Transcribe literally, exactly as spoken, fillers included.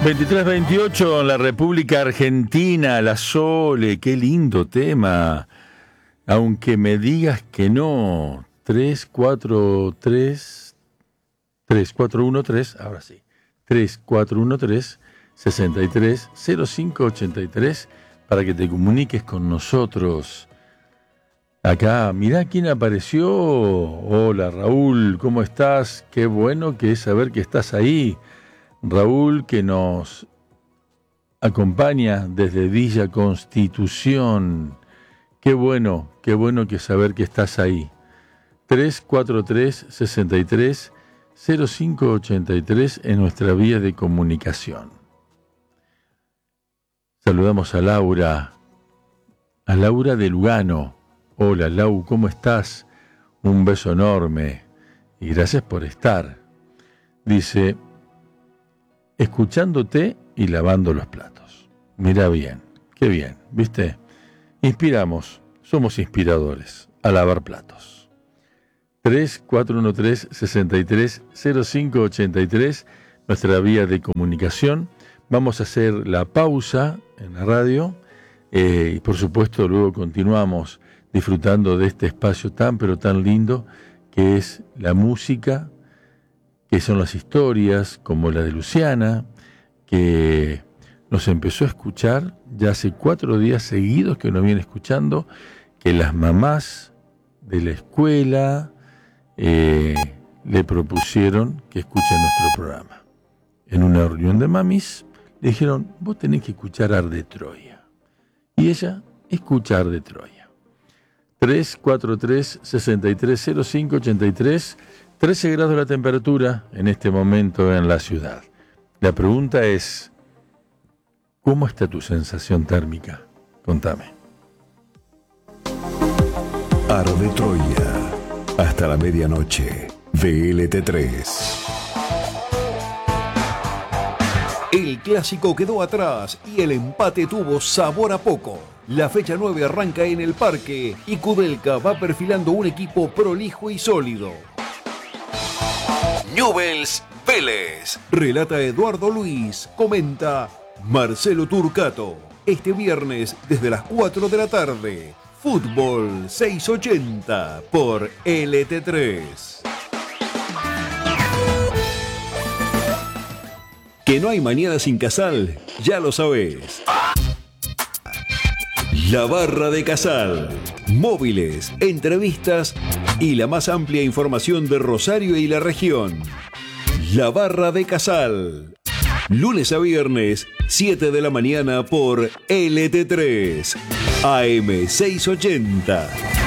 veintitrés veintiocho en la República Argentina, la Sole, qué lindo tema. Aunque me digas que no, tres cuatro tres, tres cuatro uno tres, ahora sí, tres cuatro uno tres, seis tres cero cinco ocho tres para que te comuniques con nosotros. Acá, mirá quién apareció. Hola Raúl, ¿cómo estás? Qué bueno que es saber que estás ahí. Raúl, que nos acompaña desde Villa Constitución. Qué bueno, qué bueno que saber que estás ahí. tres cuatro tres, seis tres cero cinco ocho tres en nuestra vía de comunicación. Saludamos a Laura, a Laura de Lugano. Hola Lau, ¿cómo estás? Un beso enorme y gracias por estar. Dice, escuchándote y lavando los platos. Mira bien, qué bien, ¿viste? Inspiramos, somos inspiradores a lavar platos. tres cuatro uno tres, seis tres cero cinco ocho tres, nuestra vía de comunicación. Vamos a hacer la pausa en la radio eh, y por supuesto luego continuamos disfrutando de este espacio tan pero tan lindo que es la música, que son las historias, como la de Luciana, que nos empezó a escuchar ya hace cuatro días seguidos que nos viene escuchando, que las mamás de la escuela eh, le propusieron que escuche nuestro programa. En una reunión de mamis le dijeron, vos tenés que escuchar Arde Troya. Y ella escucha Arde Troya. tres cuatro tres, seis tres cero cinco ocho tres, trece grados la temperatura en este momento en la ciudad. La pregunta es, ¿cómo está tu sensación térmica? Contame. Arde Troya, hasta la medianoche, V L T tres. El clásico quedó atrás y el empate tuvo sabor a poco. La fecha nueve arranca en el Parque y Kudelka va perfilando un equipo prolijo y sólido. Newell's Vélez. Relata Eduardo Luis. Comenta Marcelo Turcato. Este viernes desde las cuatro de la tarde. Fútbol seiscientos ochenta por L T tres. Que no hay mañana sin Casal, ya lo sabés. La Barra de Casal. Móviles, entrevistas y la más amplia información de Rosario y la región. La Barra de Casal. Lunes a viernes, siete de la mañana por L T tres. A M seiscientos ochenta.